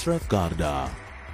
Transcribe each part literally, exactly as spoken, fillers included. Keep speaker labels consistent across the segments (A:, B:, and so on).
A: Ashraf Garda.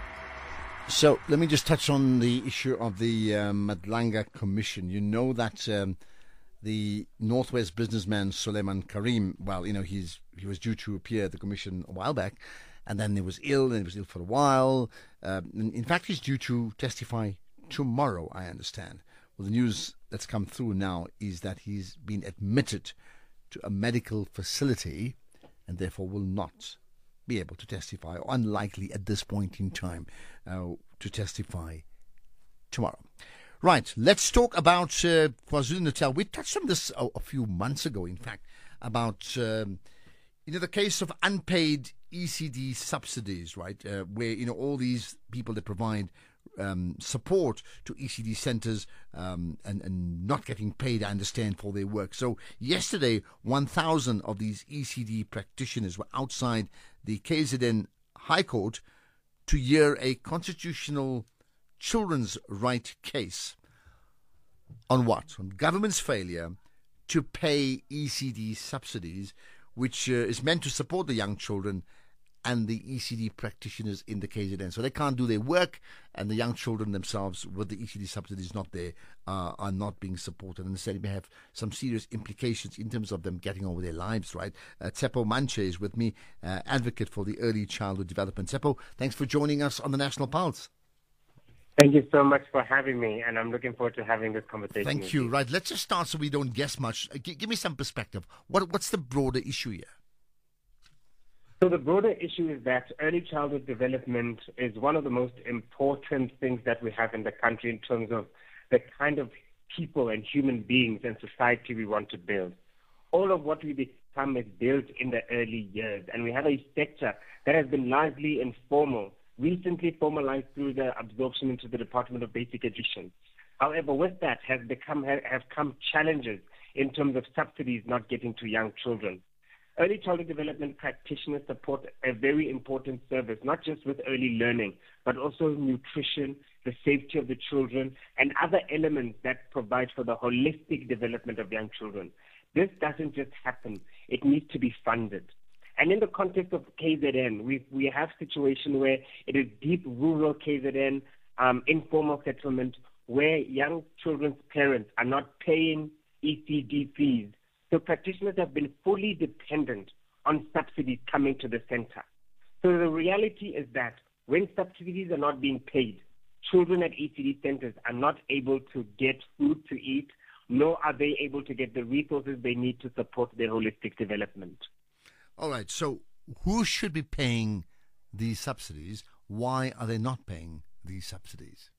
A: So let me just touch on the issue of the um, Madlanga Commission. You know that um, the Northwest businessman Suleiman Karim, well, you know, he's he was due to appear at the commission a while back, and then he was ill, and he was ill for a while. Um, in, in fact, he's due to testify tomorrow, I understand. Well, the news that's come through now is that he's been admitted to a medical facility and therefore will not be able to testify, or unlikely at this point in time uh, to testify tomorrow. Right, let's talk about uh, KwaZulu-Natal. We touched on this a, a few months ago, in fact, about um, you know the case of unpaid E C D subsidies, right, uh, where you know all these people that provide um, support to E C D centres um, and, and not getting paid, I understand, for their work. So yesterday, one thousand of these E C D practitioners were outside the K Z N High Court to hear a constitutional children's right case on what? On government's failure to pay E C D subsidies, which uh, is meant to support the young children and the E C D practitioners in the K Z N. So they can't do their work, and the young children themselves, with the E C D subsidies not there, uh, are not being supported. And instead, may have some serious implications in terms of them getting on with their lives, right? Uh, Tsepo Manche is with me, uh, advocate for the early childhood development. Tsepo, thanks for joining us on the National Pulse.
B: Thank you so much for having me, and I'm looking forward to having this conversation.
A: Thank
B: with
A: you.
B: you.
A: Right, let's just start so we don't guess much. Uh, g- give me some perspective. What, what's the broader issue here?
B: So the broader issue is that early childhood development is one of the most important things that we have in the country in terms of the kind of people and human beings and society we want to build. All of what we become is built in the early years, and we have a sector that has been largely informal, recently formalized through the absorption into the Department of Basic Education. However, with that has become have come challenges in terms of subsidies not getting to young children. Early childhood development practitioners support a very important service, not just with early learning, but also nutrition, the safety of the children, and other elements that provide for the holistic development of young children. This doesn't just happen. It needs to be funded. And in the context of K Z N, we we have a situation where it is deep rural K Z N, um, informal settlement, where young children's parents are not paying E C D fees. So practitioners have been fully dependent on subsidies coming to the center. So the reality is that when subsidies are not being paid, children at E C D centers are not able to get food to eat, nor are they able to get the resources they need to support their holistic development.
A: All right, so who should be paying these subsidies? Why are they not paying these subsidies?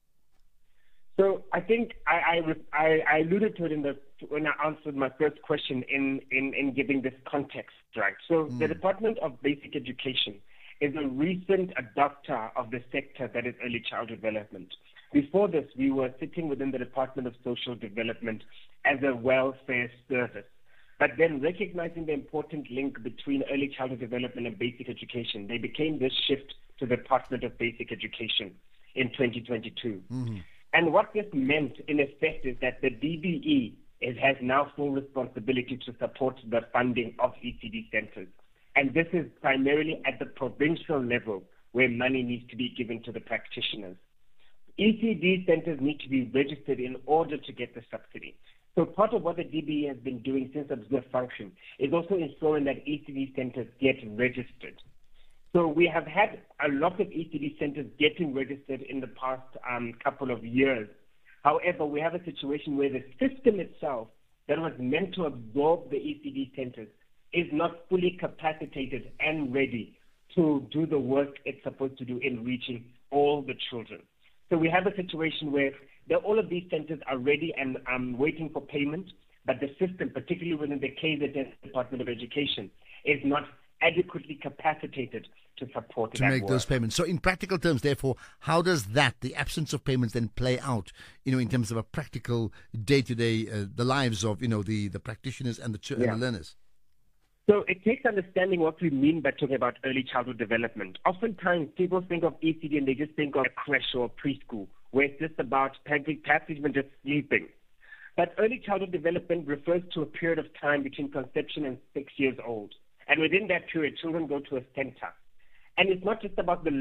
B: So I think I, I, I alluded to it in the when I answered my first question in, in, in giving this context, right? So mm. the Department of Basic Education is a recent adopter of the sector that is early childhood development. Before this, we were sitting within the Department of Social Development as a welfare service. But then recognizing the important link between early childhood development and basic education, they became this shift to the Department of Basic Education in twenty twenty-two. Mm-hmm. And what this meant, in effect, is that the D B E is, has now full responsibility to support the funding of E C D centers. And this is primarily at the provincial level where money needs to be given to the practitioners. E C D centers need to be registered in order to get the subsidy. So part of what the D B E has been doing since observed function is also ensuring that E C D centers get registered. So we have had a lot of E C D centers getting registered in the past um, couple of years. However, we have a situation where the system itself that was meant to absorb the E C D centers is not fully capacitated and ready to do the work it's supposed to do in reaching all the children. So we have a situation where the, all of these centers are ready and um, waiting for payment, but the system, particularly within the K Z N Department of Education, is not adequately capacitated to support
A: to
B: that
A: make
B: work.
A: those payments. So in practical terms, therefore, how does that, the absence of payments, then play out, you know, in terms of a practical day-to-day, uh, the lives of, you know, the, the practitioners and the, ch- yeah. and the learners?
B: So it takes understanding what we mean by talking about early childhood development. Oftentimes, people think of E C D and they just think of a creche or preschool, where it's just about perhaps even just sleeping. But early childhood development refers to a period of time between conception and six years old. And within that period, children go to a center. And it's not just about the